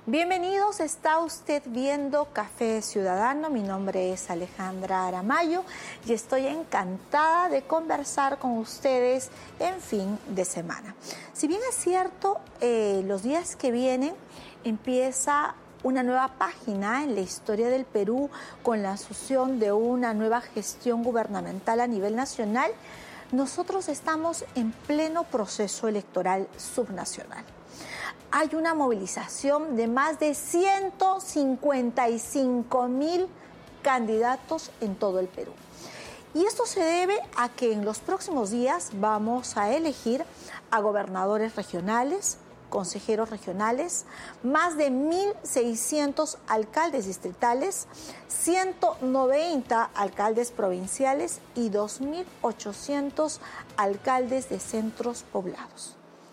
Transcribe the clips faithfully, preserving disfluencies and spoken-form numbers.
Bienvenidos, está usted viendo Café Ciudadano. Mi nombre es Alejandra Aramayo y estoy encantada de conversar con ustedes en fin de semana. Si bien es cierto, eh, los días que vienen empieza una nueva página en la historia del Perú con la asunción de una nueva gestión gubernamental a nivel nacional, nosotros estamos en pleno proceso electoral subnacional. Hay una movilización de más de ciento cincuenta y cinco mil candidatos en todo el Perú. Y esto se debe a que en los próximos días vamos a elegir a gobernadores regionales, consejeros regionales, más de mil seiscientos alcaldes distritales, ciento noventa alcaldes provinciales y dos mil ochocientos alcaldes de centros poblados.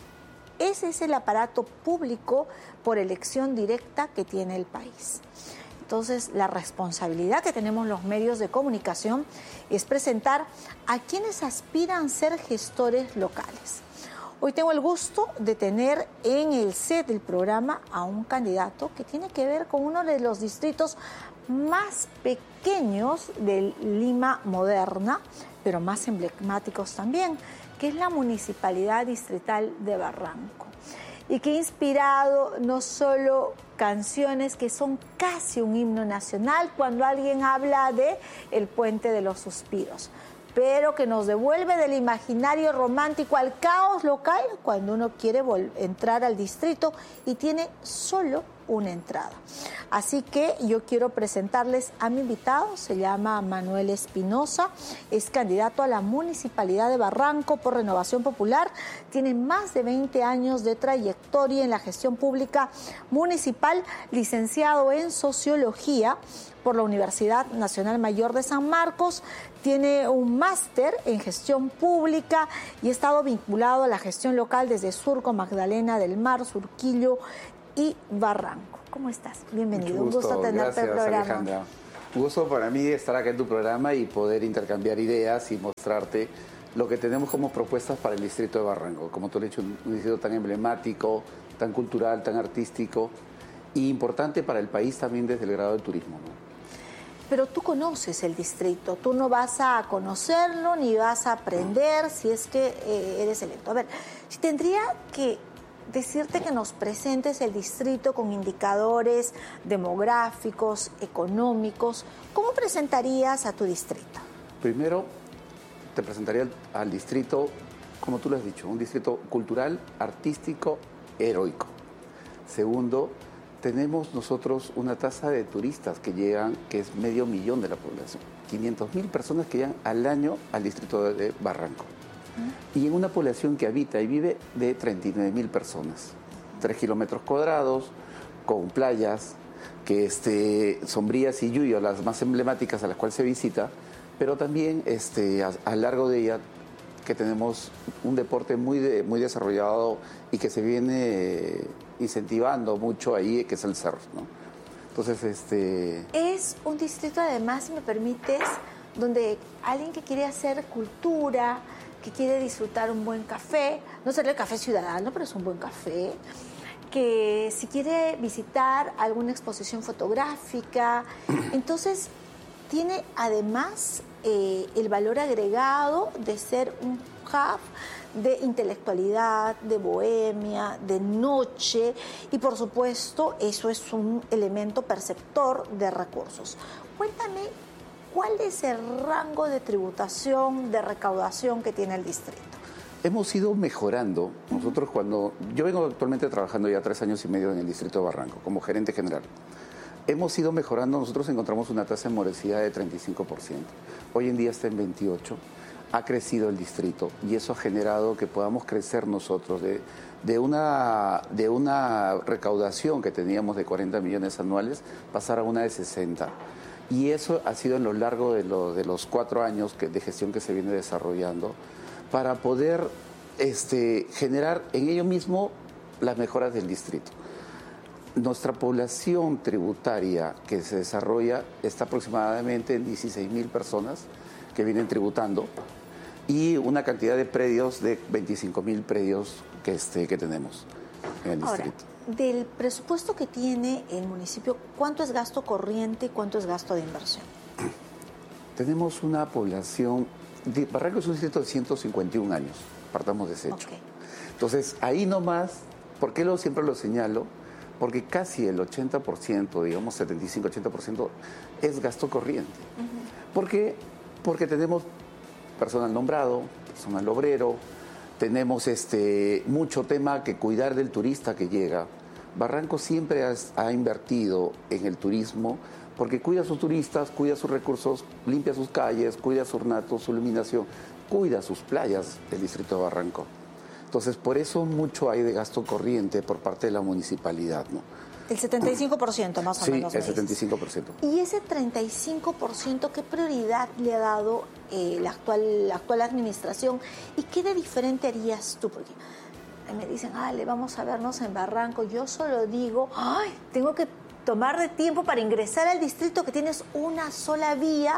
Ese es el aparato público por elección directa que tiene el país. Entonces, la responsabilidad que tenemos los medios de comunicación es presentar a quienes aspiran a ser gestores locales. Hoy tengo el gusto de tener en el set del programa a un candidato que tiene que ver con uno de los distritos más pequeños de Lima moderna, pero más emblemáticos también, que es la Municipalidad Distrital de Barranco, y que ha inspirado no solo canciones que son casi un himno nacional cuando alguien habla de el Puente de los Suspiros, pero que nos devuelve del imaginario romántico al caos local cuando uno quiere entrar al distrito y tiene solo una entrada. Así que yo quiero presentarles a mi invitado, se llama Manuel Espinosa, es candidato a la Municipalidad de Barranco por Renovación Popular, tiene más de veinte años de trayectoria en la gestión pública municipal, licenciado en Sociología por la Universidad Nacional Mayor de San Marcos, tiene un máster en gestión pública y ha estado vinculado a la gestión local desde Surco, Magdalena del Mar, Surquillo y Barranco. ¿Cómo estás? Bienvenido. Mucho gusto. Un gusto tenerte en el programa. Alejandra. Un gusto para mí estar acá en tu programa y poder intercambiar ideas y mostrarte lo que tenemos como propuestas para el distrito de Barranco. Como tú lo has dicho, un distrito tan emblemático, tan cultural, tan artístico y importante para el país también desde el grado del turismo, ¿no? Pero tú conoces el distrito, tú no vas a conocerlo ni vas a aprender si es que eh, eres electo. A ver, si tendría que decirte que nos presentes el distrito con indicadores demográficos, económicos, ¿cómo presentarías a tu distrito? Primero, te presentaría al, al distrito, como tú lo has dicho, un distrito cultural, artístico, heroico. Segundo, tenemos nosotros una tasa de turistas que llegan, que es medio millón de la población, quinientas mil personas que llegan al año al distrito de, de Barranco. Y en una población que habita y vive de treinta y nueve mil personas, tres kilómetros cuadrados, con playas, que este, Sombrías y Yuyo, las más emblemáticas a las cuales se visita, pero también este, a, a lo largo de ella que tenemos un deporte muy, de, muy desarrollado y que se viene incentivando mucho ahí, que es el surf, ¿no? Entonces, este... Es un distrito, además, si me permites, donde alguien que quiere hacer cultura, que quiere disfrutar un buen café, no será el café ciudadano, pero es un buen café, que si quiere visitar alguna exposición fotográfica, entonces tiene además eh, el valor agregado de ser un hub de intelectualidad, de bohemia, de noche, y por supuesto eso es un elemento perceptor de recursos. Cuéntame, ¿cuál es el rango de tributación, de recaudación que tiene el distrito? Hemos ido mejorando. Nosotros cuando... Yo vengo actualmente trabajando ya tres años y medio en el distrito de Barranco como gerente general. Hemos ido mejorando. Nosotros encontramos una tasa de morosidad de treinta y cinco por ciento. Hoy en día está en veintiocho por ciento. Ha crecido el distrito y eso ha generado que podamos crecer nosotros de, de, una, de una recaudación que teníamos de cuarenta millones anuales, pasar a una de sesenta. Y eso ha sido en lo largo de, lo, de los cuatro años que, de gestión que se viene desarrollando para poder este, generar en ello mismo las mejoras del distrito. Nuestra población tributaria que se desarrolla está aproximadamente en dieciséis mil personas que vienen tributando y una cantidad de predios de veinticinco mil predios que, este, que tenemos. en el Ahora, distrito. del presupuesto que tiene el municipio, ¿cuánto es gasto corriente y cuánto es gasto de inversión? Tenemos una población, de, Barranco es un distrito de ciento cincuenta y un años, partamos de ese hecho. Okay. Entonces, ahí nomás, ¿por qué lo, siempre lo señalo? Porque casi el ochenta por ciento, digamos setenta y cinco, ochenta por ciento, es gasto corriente. Uh-huh. ¿Por qué? Porque tenemos personal nombrado, personal obrero, tenemos este, mucho tema que cuidar del turista que llega. Barranco siempre ha, ha invertido en el turismo porque cuida a sus turistas, cuida sus recursos, limpia sus calles, cuida su ornato, su iluminación, cuida sus playas del distrito de Barranco. Entonces, por eso mucho hay de gasto corriente por parte de la municipalidad, ¿no? El setenta y cinco por ciento más o sí, menos. Sí, el setenta y cinco por ciento. Y ese treinta y cinco por ciento, ¿qué prioridad le ha dado eh, la, actual, la actual administración? ¿Y qué de diferente harías tú? Porque me dicen, Ale, vamos a vernos en Barranco. Yo solo digo, ay, tengo que tomar de tiempo para ingresar al distrito que tienes una sola vía.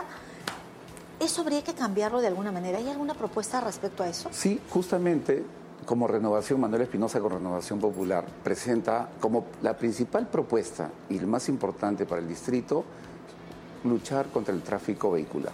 ¿Eso habría que cambiarlo de alguna manera? ¿Hay alguna propuesta respecto a eso? Sí, justamente, como Renovación, Manuel Espinosa con Renovación Popular presenta como la principal propuesta y el más importante para el distrito, luchar contra el tráfico vehicular.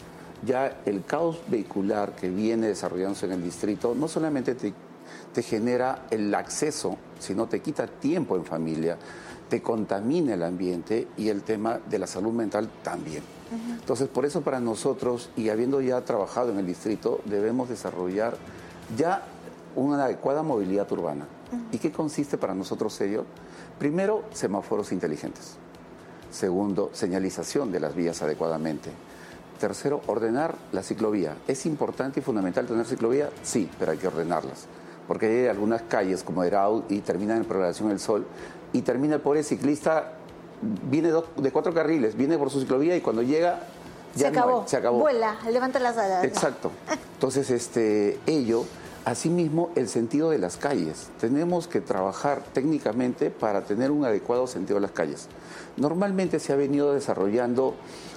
Ya el caos vehicular que viene desarrollándose en el distrito no solamente te, te genera el acceso, sino te quita tiempo en familia, te contamina el ambiente y el tema de la salud mental también. Uh-huh. Entonces, por eso para nosotros, y habiendo ya trabajado en el distrito, debemos desarrollar ya una adecuada movilidad urbana. Uh-huh. ¿Y qué consiste para nosotros ello? Primero, semáforos inteligentes. Segundo, señalización de las vías adecuadamente. Tercero, ordenar la ciclovía. ¿Es importante y fundamental tener ciclovía? Sí, pero hay que ordenarlas. Porque hay algunas calles como Erau y terminan en Programación El Sol y termina el pobre ciclista, viene de cuatro carriles, viene por su ciclovía y cuando llega ya se acabó, no hay, se acabó. Vuela, levanta las alas. Exacto. Entonces, este, ello, asimismo, el sentido de las calles. Tenemos que trabajar técnicamente para tener un adecuado sentido de las calles. Normalmente se ha venido desarrollando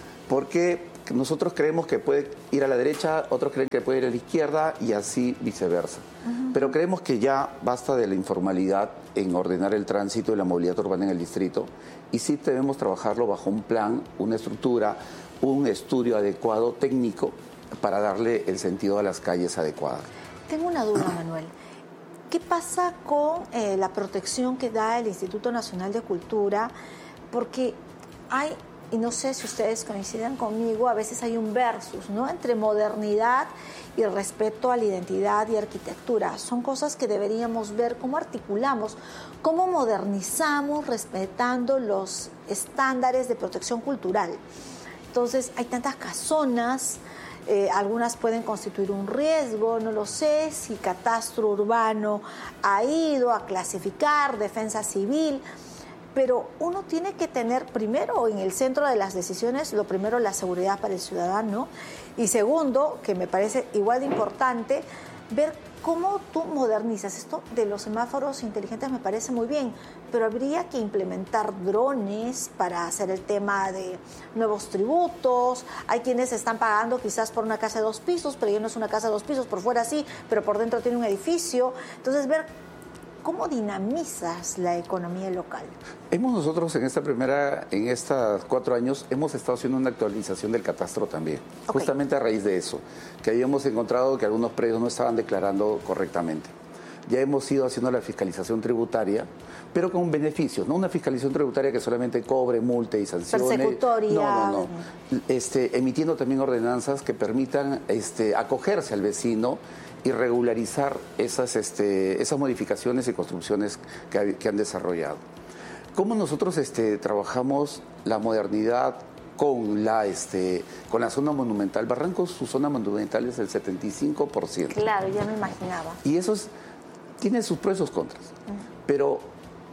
porque nosotros creemos que puede ir a la derecha, otros creen que puede ir a la izquierda y así viceversa. Uh-huh. Pero creemos que ya basta de la informalidad en ordenar el tránsito y la movilidad urbana en el distrito y sí debemos trabajarlo bajo un plan, una estructura, un estudio adecuado técnico para darle el sentido a las calles adecuadas. Tengo una duda, Manuel. ¿Qué pasa con eh, la protección que da el Instituto Nacional de Cultura? Porque hay, y no sé si ustedes coinciden conmigo, a veces hay un versus, ¿no?, entre modernidad y respeto a la identidad y arquitectura. Son cosas que deberíamos ver cómo articulamos, cómo modernizamos respetando los estándares de protección cultural. Entonces, hay tantas casonas, eh, algunas pueden constituir un riesgo, no lo sé si Catastro Urbano ha ido a clasificar, Defensa Civil, pero uno tiene que tener primero en el centro de las decisiones, lo primero, la seguridad para el ciudadano, y segundo, que me parece igual de importante, ver cómo tú modernizas. Esto de los semáforos inteligentes me parece muy bien, pero habría que implementar drones para hacer el tema de nuevos tributos. Hay quienes están pagando quizás por una casa de dos pisos, pero ya no es una casa de dos pisos, por fuera sí, pero por dentro tiene un edificio. Entonces, ver cómo dinamizas la economía local. Hemos nosotros en esta primera, en estos cuatro años, hemos estado haciendo una actualización del catastro también, okay, justamente a raíz de eso, que habíamos encontrado que algunos predios no estaban declarando correctamente. Ya hemos ido haciendo la fiscalización tributaria, pero con beneficios, no una fiscalización tributaria que solamente cobre, multe y sancione. Persecutoria. No, no, no. Este, emitiendo también ordenanzas que permitan este, acogerse al vecino y regularizar esas, este, esas modificaciones y construcciones que, que han desarrollado. ¿Cómo nosotros este, trabajamos la modernidad con la, este, con la zona monumental? Barranco, su zona monumental es el setenta y cinco por ciento. Claro, ya me imaginaba. Y eso es, tiene sus pros y sus contras. Uh-huh. Pero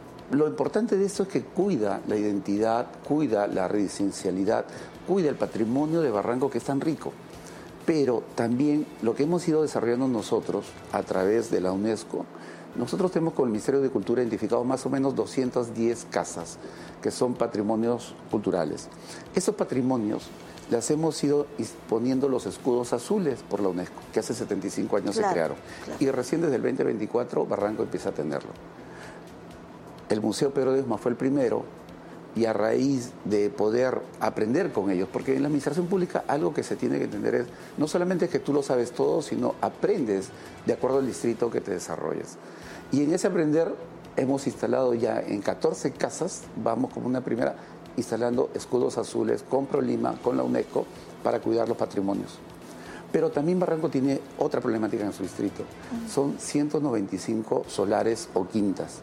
lo importante de esto es que cuida la identidad, cuida la residencialidad, cuida el patrimonio de Barranco que es tan rico. Pero también lo que hemos ido desarrollando nosotros a través de la UNESCO, nosotros tenemos con el Ministerio de Cultura identificado más o menos doscientas diez casas que son patrimonios culturales. Esos patrimonios les hemos ido poniendo los escudos azules por la UNESCO, que hace setenta y cinco años claro, se crearon. Claro. Y recién desde el veinte veinticuatro Barranco empieza a tenerlo. el Museo Pedro Ledesma fue el primero, y a raíz de poder aprender con ellos, porque en la administración pública algo que se tiene que entender es no solamente que tú lo sabes todo, sino aprendes de acuerdo al distrito que te desarrolles. Y en ese aprender hemos instalado ya en catorce casas, vamos como una primera, instalando escudos azules con ProLima, con la UNESCO, para cuidar los patrimonios. Pero también Barranco tiene otra problemática en su distrito. Uh-huh. Son ciento noventa y cinco solares o quintas.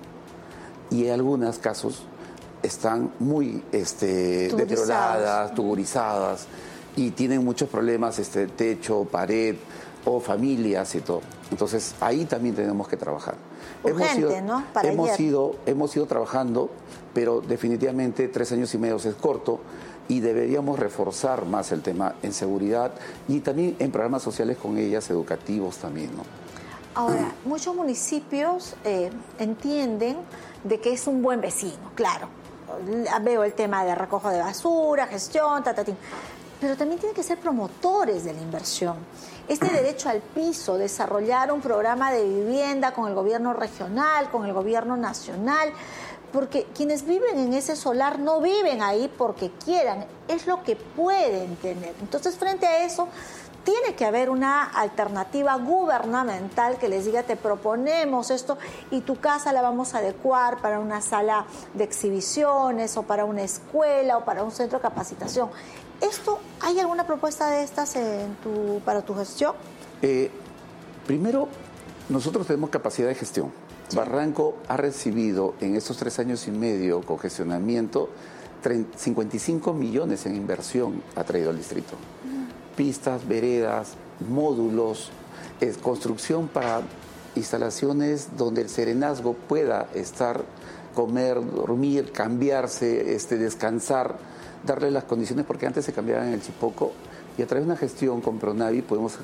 Y en algunos casos están muy este, deterioradas, tuburizadas, y tienen muchos problemas, este, techo, pared o familias y todo. Entonces ahí también tenemos que trabajar. Urgente, hemos ido, ¿no? Para hemos ido, hemos ido trabajando, pero definitivamente tres años y medio es corto y deberíamos reforzar más el tema en seguridad y también en programas sociales con ellas, educativos también, ¿no? Ahora, muchos municipios eh, entienden de que es un buen vecino, claro. Veo el tema de recojo de basura, gestión, tatatín. Pero también tienen que ser promotores de la inversión. Este derecho al piso, desarrollar un programa de vivienda con el gobierno regional, con el gobierno nacional, porque quienes viven en ese solar no viven ahí porque quieran, es lo que pueden tener. Entonces, frente a eso, tiene que haber una alternativa gubernamental que les diga, te proponemos esto y tu casa la vamos a adecuar para una sala de exhibiciones o para una escuela o para un centro de capacitación. ¿Esto, hay alguna propuesta de estas en tu, para tu gestión? Eh, primero, nosotros tenemos capacidad de gestión. Sí. Barranco ha recibido en estos tres años y medio con gestionamiento cincuenta y cinco millones en inversión ha traído al distrito. Pistas, veredas, módulos, es construcción para instalaciones donde el serenazgo pueda estar, comer, dormir, cambiarse, este, descansar, darle las condiciones, porque antes se cambiaban en el Chipoco y a través de una gestión con Pronavi podemos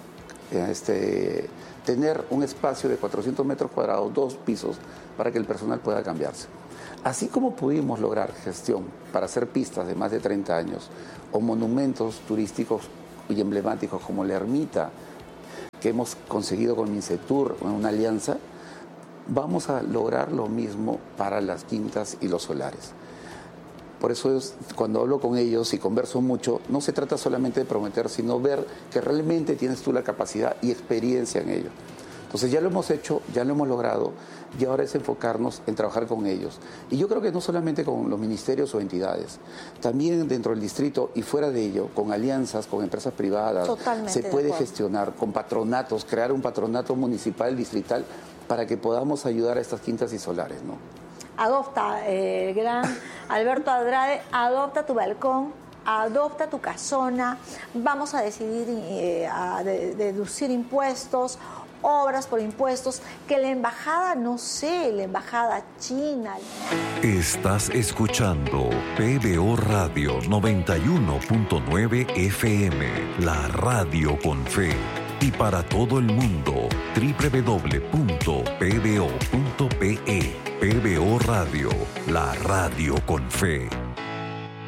este, tener un espacio de cuatrocientos metros cuadrados, dos pisos, para que el personal pueda cambiarse. Así como pudimos lograr gestión para hacer pistas de más de treinta años o monumentos turísticos y emblemáticos como la Ermita, que hemos conseguido con Mincetur, una alianza, vamos a lograr lo mismo para las quintas y los solares. Por eso es, cuando hablo con ellos y converso mucho, no se trata solamente de prometer, sino ver que realmente tienes tú la capacidad y experiencia en ello. Entonces ya lo hemos hecho, ya lo hemos logrado, y ahora es enfocarnos en trabajar con ellos. Y yo creo que no solamente con los ministerios o entidades, también dentro del distrito y fuera de ello, con alianzas, con empresas privadas, Totalmente se puede gestionar, con patronatos, crear un patronato municipal, distrital, para que podamos ayudar a estas quintas y solares, ¿no? Adopta, eh, gran Alberto Andrade, adopta tu balcón, adopta tu casona, vamos a decidir eh, a de, deducir impuestos, obras por impuestos, que la embajada, no sé, la embajada china. Estás escuchando P B O Radio noventa y uno punto nueve F M, la radio con fe. Y para todo el mundo, doble u doble u doble u punto p b o punto p e. P B O Radio, la radio con fe.